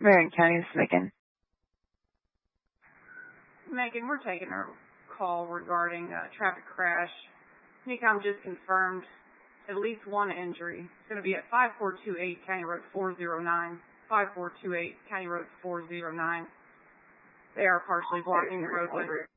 Marion County, this is Megan. Megan, we're taking a call regarding a traffic crash. NECOM just confirmed at least one injury. It's going to be at 5428 County Road 409. 5428 County Road 409. They are partially blocking the roadway.